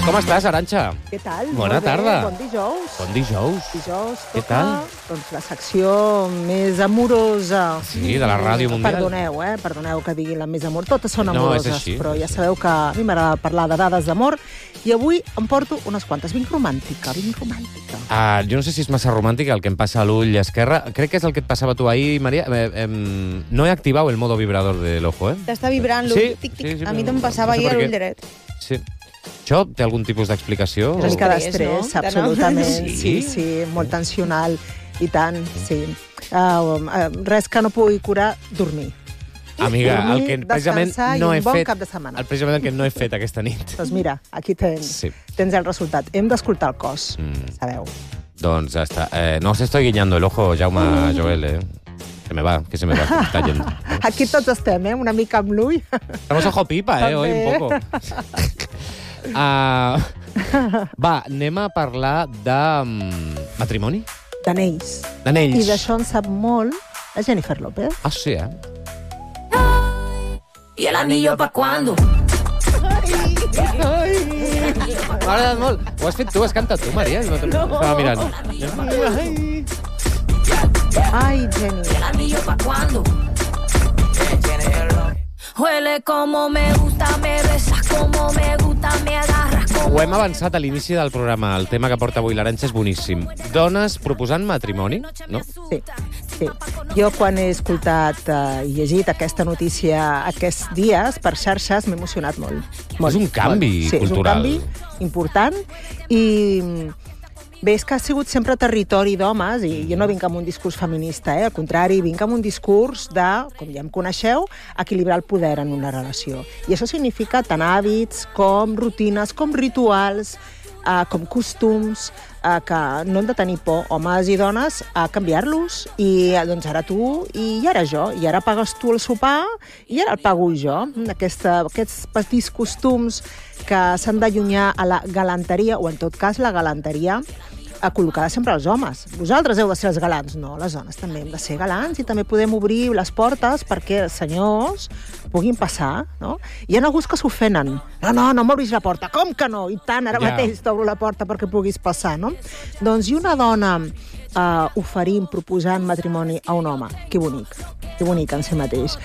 Com estàs, Arantxa? Què tal? Bona Molt bé, tarda. Bon dijous. Bon dijous. Dijous Què toca, tal? doncs, la secció més amorosa. Sí, de la ràdio mundial. Perdoneu que digui la més amor. Totes són No, amoroses, és així, però ja és així. sabeu que a mi m'agrada parlar de dades d'amor i avui em porto unes quantes. Vinc romàntica. Jo no sé si és massa romàntic el que em passa a l'ull esquerre. Crec que és el que et passava a tu ahir, Maria. No he activat el modo vibrador del ojo, eh? T'està vibrant l'ull. Sí, Tic, tic. sí, sí, A mi no em passava sé ahir per a què. l'ull dret. Sí. Això té algun tipus d'explicació? Una mica Estrès, d'estrès, no? absolutament. Sí? Sí, molt tensional. I tant, sí. Res que no pugui curar, dormir. Amiga, el Dormir, que precisament descansar i no un he bon fet... cap de setmana. Precisament el que no he fet aquesta nit. Doncs mira, aquí tens Sí. el resultat. Hem d'escoltar el cos, sabeu. Doncs ja està. No os estoy guiñando el ojo, Jaume Joel, eh? Se me va, está yendo. Aquí tots estem, una mica amb l'ull. Estamos ojo pipa, hoy un També. poco. Va, anem a parlar de matrimoni? D'anells. D'anells. I d'això en sap molt la Jennifer López. Ah, sí, eh? ¿Y el anillo pa' cuándo? M'ha agradat molt. Ho has fet tu, has cantat tu, Maria? No. Estava mirant. Ai, Jenny. ¿El anillo pa' cuándo? Huele como me gusta, me besas como me gusta, me agarras como... Ho hem avançat a l'inici del programa. El tema que porta avui l'Arantxa és boníssim. Dones proposant matrimoni, no? Sí. Jo, quan he escoltat i llegit aquesta notícia aquests dies per xarxes, m'he emocionat molt. És un canvi cultural. Sí, és un canvi important i... Bé, és que ha sigut sempre territori d'homes i jo no vinc amb un discurs feminista, al contrari, vinc amb un discurs de, com ja em coneixeu, equilibrar el poder en una relació. I això significa tant hàbits com rutines, com rituals, com costums, que no hem de tenir por, homes i dones, a canviar-los. I doncs ara tu i ara jo. I ara pagues tu el sopar i ara el pago jo. Aquests petits costums que s'han d'allunyar a la galanteria, o en tot cas la galanteria col·locada sempre als homes. Vosaltres heu de ser els galants. No, les dones també hem de ser galants i també podem obrir les portes perquè els senyors puguin passar, no? Hi ha alguns que s'ofenen. No m'obris la porta. Com que no? I tant, ara mateix t'obro la porta perquè puguis passar, no? Doncs i una dona oferint, proposant matrimoni a un home. Que bonic en si mateix.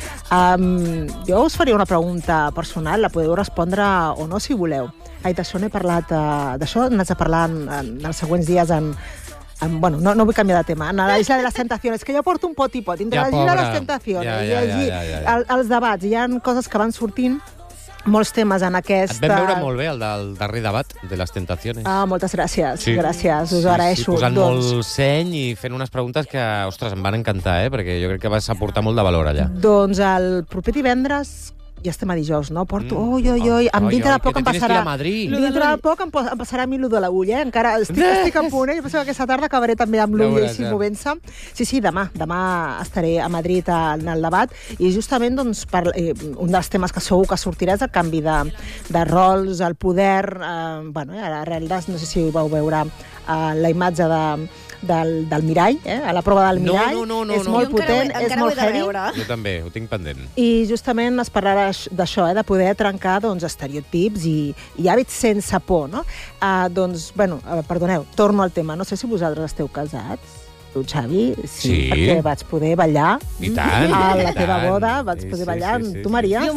Jo us faria una pregunta personal, la podeu respondre o no si voleu. D'això n'he parlat, d'això n'haig de parlar en els següents dies bueno, no vull canviar de tema, en la Isla de las Tentaciones, que jo porto un pot i pot, entre la Isla de las Tentaciones, els debats, hi ha coses que van sortint, molts temes en aquesta... Et vam veure molt bé, el del darrer debat de les Tentaciones. Moltes gràcies, gràcies, us agraeixo. Sí, posant molt seny i fent unes preguntes que, ostres, em van encantar, perquè jo crec que vas aportar molt de valor allà. Doncs el proper divendres... Ja estem a dijous, no? Porto... Dintre de poc em passarà... Dintre de poc em passarà a mi l'ull de la ull, Encara estic en punt, Jo penso que aquesta tarda acabaré també amb l'ull així movent-se. Sí, demà estaré a Madrid en el debat i justament doncs, un dels temes que segur que sortirà és el canvi de rols, el poder... Arrel de... No sé si vau veure la imatge del mirall, a la prova del mirall. No. És molt potent, és molt heavy. Jo també, ho tinc pendent. I justament es parlarà d'això, de poder trencar estereotips i hàbits sense por, no? Perdoneu, torno al tema. No sé si vosaltres esteu casats. Tu, Xavi, sí, perquè vaig poder ballar I tant, a la teva boda, vaig poder ballar. Tu, Maria?